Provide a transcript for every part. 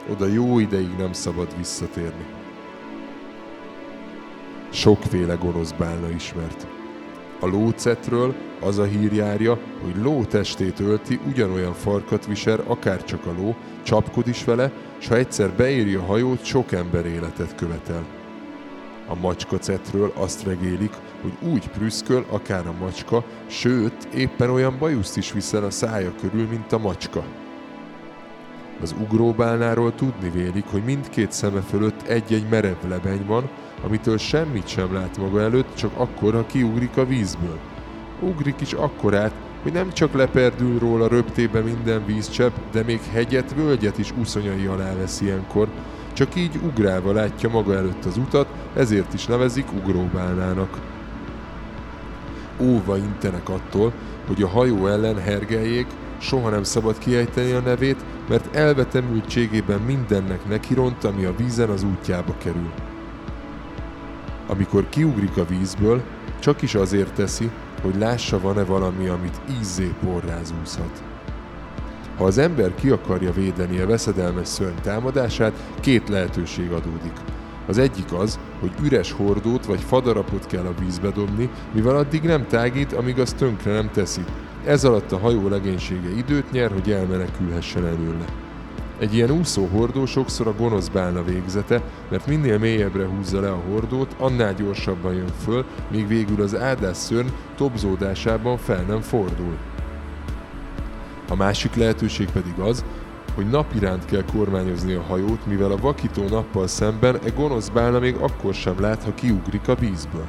oda jó ideig nem szabad visszatérni. Sokféle gonosz bálna ismert. A lócetről az a hír járja, hogy ló testét ölti, ugyanolyan farkat visel, akárcsak a ló, csapkod is vele, s ha egyszer beéri a hajót, sok ember életet követel. A macskacetről azt regélik, hogy úgy prüszköl, akár a macska, sőt, éppen olyan bajuszt is viszel a szája körül, mint a macska. Az ugróbálnáról tudni vélik, hogy mindkét szeme fölött egy-egy merev lebeny van, amitől semmit sem lát maga előtt, csak akkor, ha kiugrik a vízből. Ugrik is akkorát, hogy nem csak leperdül róla röptébe minden vízcsepp, de még hegyet, völgyet is uszonyai alá vesz ilyenkor, csak így ugrálva látja maga előtt az utat, ezért is nevezik ugróbálnának. Óva intenek attól, hogy a hajó ellen hergeljék, soha nem szabad kiejteni a nevét, mert elvetemültségében mindennek nekiront, ami a vízen az útjába kerül. Amikor kiugrik a vízből, csak is azért teszi, hogy lássa, van-e valami, amit ízzé porrázúzhat. Ha az ember ki akarja védeni a veszedelmes szörny támadását, két lehetőség adódik. Az egyik az, hogy üres hordót vagy fadarabot kell a vízbe dobni, mivel addig nem tágít, amíg azt tönkre nem teszi. Ez alatt a hajó legénysége időt nyer, hogy elmenekülhessen előle. Egy ilyen úszó hordó sokszor a gonosz bálna végzete, mert minél mélyebbre húzza le a hordót, annál gyorsabban jön föl, míg végül az áldás szörny tobzódásában fel nem fordul. A másik lehetőség pedig az, hogy napiránt kell kormányozni a hajót, mivel a vakító nappal szemben e gonosz bálna még akkor sem lát, ha kiugrik a vízből.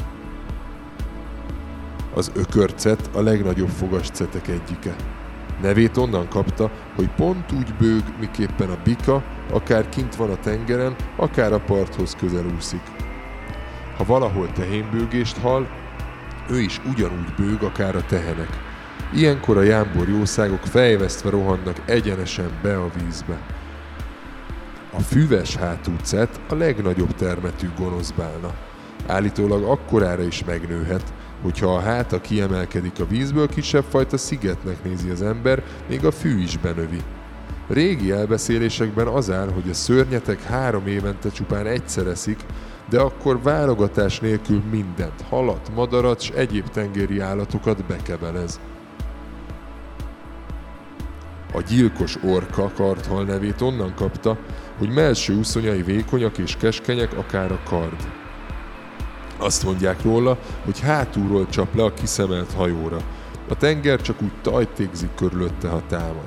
Az ökörcet a legnagyobb fogascetek egyike. Nevét onnan kapta, hogy pont úgy bőg, miképpen a bika, akár kint van a tengeren, akár a parthoz közel úszik. Ha valahol tehénbőgést hall, ő is ugyanúgy bőg, akár a tehenek. Ilyenkor a jámbor jószágok fejvesztve rohannak egyenesen be a vízbe. A füves hátú cet a legnagyobb termetű gonosz bálna. Állítólag akkorára is megnőhet, hogyha a háta kiemelkedik a vízből, kisebb fajta szigetnek nézi az ember, még a fű is benövi. Régi elbeszélésekben az áll, hogy a szörnyetek 3 évente csupán egyszer eszik, de akkor válogatás nélkül mindent, halat, madarat s egyéb tengeri állatokat bekebelez. A gyilkos orka karthal nevét onnan kapta, hogy mellső úszonyai vékonyak és keskenyek, akár a kard. Azt mondják róla, hogy hátulról csap le a kiszemelt hajóra. A tenger csak úgy tajtékzik körülötte, ha támad.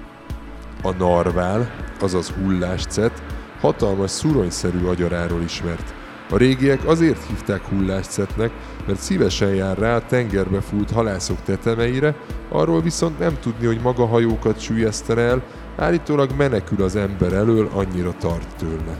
A narvál, azaz hulláscet, hatalmas szuronyszerű agyaráról ismert. A régiek azért hívták hulláscetnek, mert szívesen jár rá a tengerbe fúlt halászok tetemeire, arról viszont nem tudni, hogy maga hajókat süllyesztene el, állítólag menekül az ember elől, annyira tart tőle.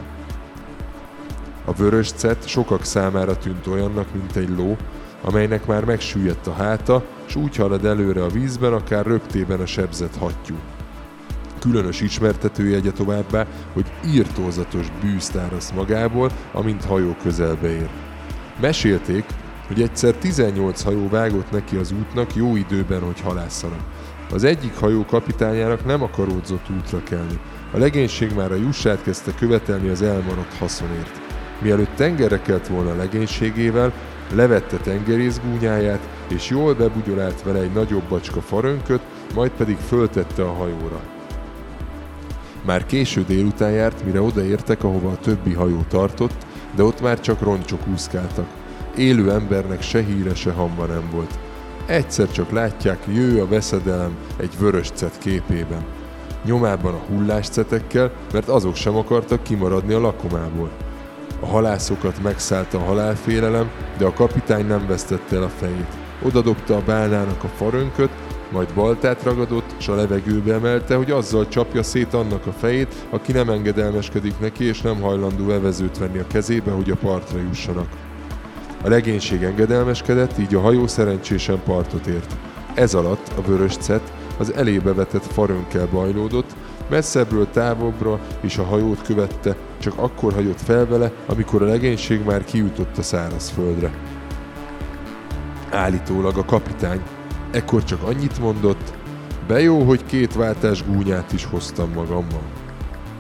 A vörös cet sokak számára tűnt olyannak, mint egy ló, amelynek már megsüllyedt a háta, s úgy halad előre a vízben, akár röptében a sebzett hattyú. Különös ismertetőjegye továbbá, hogy írtózatos bűzt áraszt magából, amint hajó közelbe ér. Mesélték, hogy egyszer 18 hajó vágott neki az útnak jó időben, hogy halászanak. Az egyik hajó kapitányának nem akaródzott útra kelni. A legénység már a jussát kezdte követelni az elmaradt haszonért. Mielőtt tengerre kelt volna a legénységével, levette tengerészgúnyáját, és jól bebugyolált vele egy nagyobb bacska farönköt, majd pedig föltette a hajóra. Már késő délután járt, mire odaértek, ahova a többi hajó tartott, de ott már csak roncsok úszkáltak. Élő embernek se híre, se hamba nem volt. Egyszer csak látják, jő a veszedelem egy vörös cet képében. Nyomában a hulláscetekkel, mert azok sem akartak kimaradni a lakomából. A halászokat megszállta a halálfélelem, de a kapitány nem vesztette el a fejét. Odadobta a bálnának a farönköt, majd baltát ragadott, s a levegőbe emelte, hogy azzal csapja szét annak a fejét, aki nem engedelmeskedik neki, és nem hajlandó evezőt venni a kezébe, hogy a partra jussanak. A legénység engedelmeskedett, így a hajó szerencsésen partot ért. Ez alatt a vörös cet az elébe vetett farönkkel bajlódott, messzebbről távolabbra és a hajót követte, csak akkor hagyott fel vele, amikor a legénység már kijutott a szárazföldre. Állítólag a kapitány ekkor csak annyit mondott, be jó, hogy 2 váltás gúnyát is hoztam magammal.